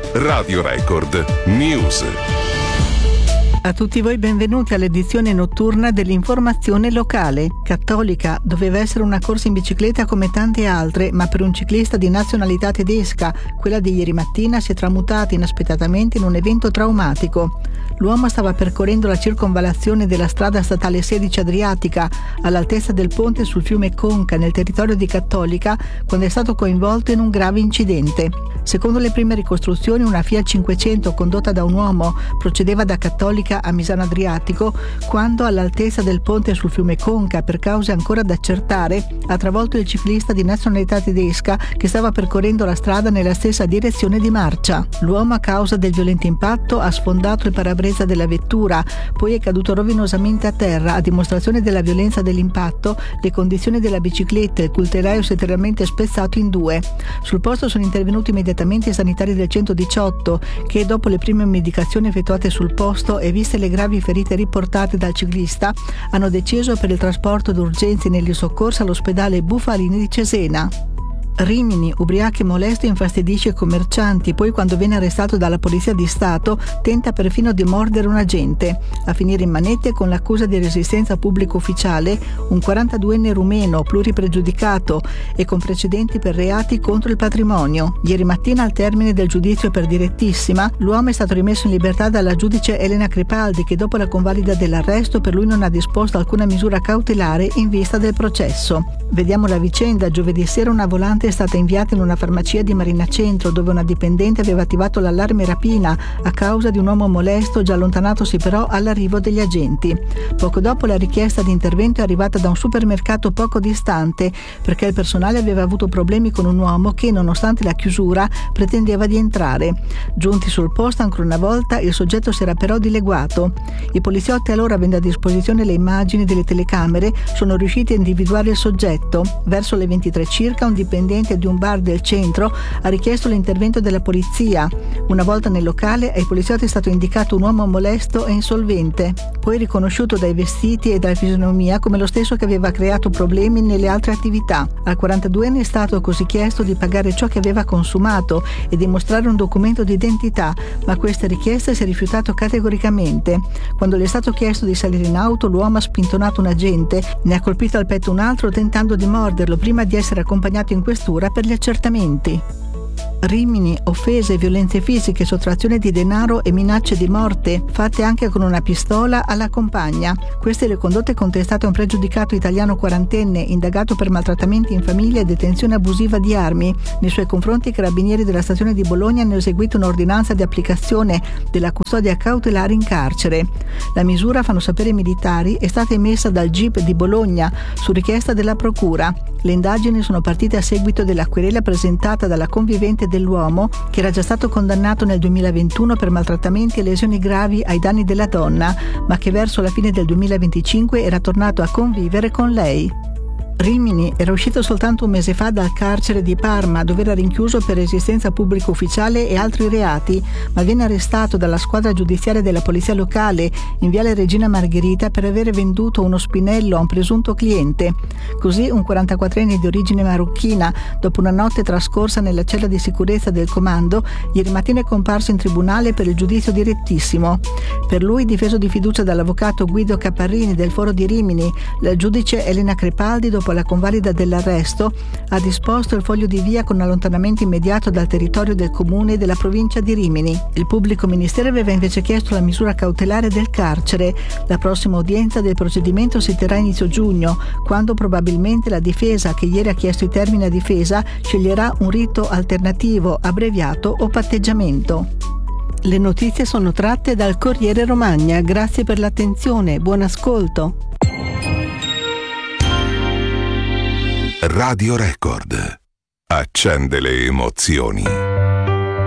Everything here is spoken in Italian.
Radio Record News. A tutti voi benvenuti all'edizione notturna dell'informazione locale. Cattolica doveva essere una corsa in bicicletta come tante altre, ma per un ciclista di nazionalità tedesca, quella di ieri mattina si è tramutata inaspettatamente in un evento traumatico. L'uomo stava percorrendo la circonvallazione della strada statale 16 Adriatica, all'altezza del ponte sul fiume Conca, nel territorio di Cattolica, quando è stato coinvolto in un grave incidente. Secondo le prime ricostruzioni, una Fiat 500 condotta da un uomo procedeva da Cattolica a Misano Adriatico quando, all'altezza del ponte sul fiume Conca, per cause ancora da accertare, ha travolto il ciclista di nazionalità tedesca che stava percorrendo la strada nella stessa direzione di marcia. L'uomo, a causa del violento impatto, ha sfondato il parabrezza della vettura, poi è caduto rovinosamente a terra. A dimostrazione della violenza dell'impatto, le condizioni della bicicletta, il cui telaio si è letteralmente spezzato in due. Sul posto sono intervenuti immediatamente i sanitari del 118 che, dopo le prime medicazioni effettuate sul posto e viste le gravi ferite riportate dal ciclista, hanno deciso per il trasporto d'urgenza negli soccorsi all'ospedale Bufalini di Cesena. Rimini, ubriaco e molesto, infastidisce i commercianti, poi quando viene arrestato dalla Polizia di Stato tenta perfino di mordere un agente. A finire in manette con l'accusa di resistenza pubblico ufficiale un 42enne rumeno pluripregiudicato e con precedenti per reati contro il patrimonio. Ieri mattina, al termine del giudizio per direttissima, l'uomo è stato rimesso in libertà dalla giudice Elena Crepaldi, che dopo la convalida dell'arresto per lui non ha disposto alcuna misura cautelare in vista del processo. Vediamo la vicenda. Giovedì sera una volante è stata inviata in una farmacia di Marina Centro, dove una dipendente aveva attivato l'allarme rapina a causa di un uomo molesto, già allontanatosi però all'arrivo degli agenti. Poco dopo la richiesta di intervento è arrivata da un supermercato poco distante, perché il personale aveva avuto problemi con un uomo che, nonostante la chiusura, pretendeva di entrare. Giunti sul posto ancora una volta, il soggetto si era però dileguato. I poliziotti, allora avendo a disposizione le immagini delle telecamere, sono riusciti a individuare il soggetto. Verso le 23 circa un dipendente di un bar del centro ha richiesto l'intervento della polizia. Una volta nel locale, ai poliziotti è stato indicato un uomo molesto e insolvente, poi riconosciuto dai vestiti e dalla fisionomia come lo stesso che aveva creato problemi nelle altre attività. Al 42enne è stato così chiesto di pagare ciò che aveva consumato e dimostrare un documento di identità, ma questa richiesta si è rifiutato categoricamente. Quando le è stato chiesto di salire in auto, l'uomo ha spintonato un agente, ne ha colpito al petto un altro tentando di morderlo prima di essere accompagnato in questura per gli accertamenti. Rimini, offese, violenze fisiche, sottrazione di denaro e minacce di morte, fatte anche con una pistola alla compagna. Queste le condotte contestate a un pregiudicato italiano quarantenne, indagato per maltrattamenti in famiglia e detenzione abusiva di armi. Nei suoi confronti i carabinieri della stazione di Bologna hanno eseguito un'ordinanza di applicazione della custodia cautelare in carcere. La misura, fanno sapere i militari, è stata emessa dal GIP di Bologna su richiesta della procura. Le indagini sono partite a seguito della querela presentata dalla convivente dell'uomo, che era già stato condannato nel 2021 per maltrattamenti e lesioni gravi ai danni della donna, ma che verso la fine del 2025 era tornato a convivere con lei. Rimini era uscito soltanto un mese fa dal carcere di Parma, dove era rinchiuso per resistenza pubblico ufficiale e altri reati, ma viene arrestato dalla squadra giudiziaria della polizia locale in viale Regina Margherita per avere venduto uno spinello a un presunto cliente. Così un 44enne di origine marocchina, dopo una notte trascorsa nella cella di sicurezza del comando, ieri mattina è comparso in tribunale per il giudizio direttissimo. Per lui, difeso di fiducia dall'avvocato Guido Caparrini del Foro di Rimini, la giudice Elena Crepaldi, dopo la convalida dell'arresto, ha disposto il foglio di via con allontanamento immediato dal territorio del comune e della provincia di Rimini. Il pubblico ministero aveva invece chiesto la misura cautelare del carcere. La prossima udienza del procedimento si terrà a inizio giugno, quando probabilmente la difesa, che ieri ha chiesto i termini a difesa, sceglierà un rito alternativo, abbreviato o patteggiamento. Le notizie sono tratte dal Corriere Romagna. Grazie per l'attenzione, buon ascolto. Radio Record accende le emozioni.